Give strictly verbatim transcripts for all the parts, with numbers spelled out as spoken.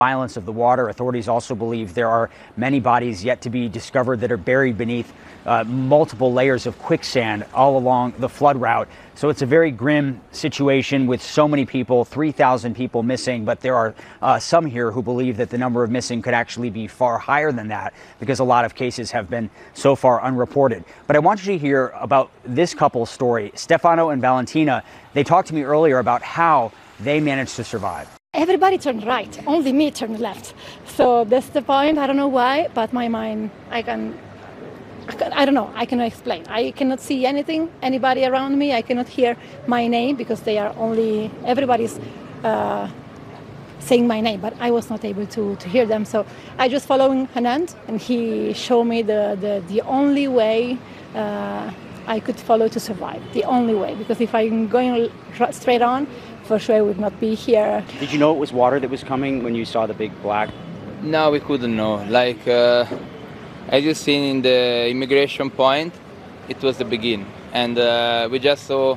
Violence of the water. Authorities also believe there are many bodies yet to be discovered that are buried beneath uh, multiple layers of quicksand all along the flood route. So it's a very grim situation with so many people, three thousand people missing, but there are uh, some here who believe that the number of missing could actually be far higher than that because a lot of cases have been so far unreported. But I want you to hear about this couple's story. Stefano and Valentina, they talked to me earlier about how they managed to survive. Everybody turned right, only me turned left. So that's the point. I don't know why, but my mind, I can, I, can, I don't know, I cannot explain. I cannot see anything, anybody around me. I cannot hear my name because they are only, everybody's uh, saying my name, but I was not able to, to hear them. So I just following Anand, and he showed me the, the, the only way uh, I could follow to survive, the only way. Because if I'm going straight on, for sure I would not be here. Did you know it was water that was coming when you saw the big black? No, we couldn't know. Like, uh, as you seen in the immigration point, it was the beginning. And uh, we just saw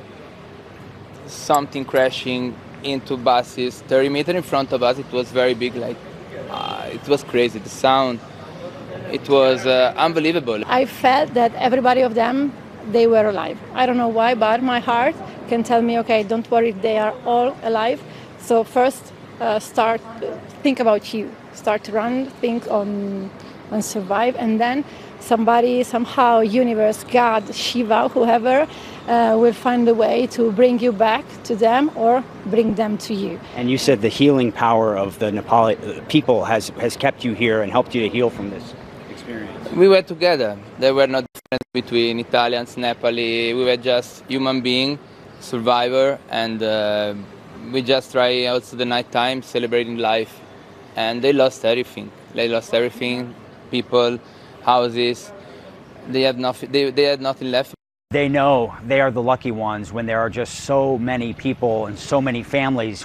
something crashing into buses thirty meters in front of us. It was very big, like, uh, it was crazy. The sound, it was uh, unbelievable. I felt that everybody of them, they were alive. I don't know why, but my heart can tell me, okay, don't worry, they are all alive. So first, uh, start, think about you. Start to run, think on, on survive, and then somebody, somehow, universe, God, Shiva, whoever, uh, will find a way to bring you back to them or bring them to you. And you said the healing power of the Nepali people has, has kept you here and helped you to heal from this experience. We were together. There were no difference between Italians, Nepali. We were just human beings, survivor, and uh, we just try also the night time celebrating life. And they lost everything. They lost everything, people, houses. They had nothing. They, they had nothing left. They know they are the lucky ones when there are just so many people and so many families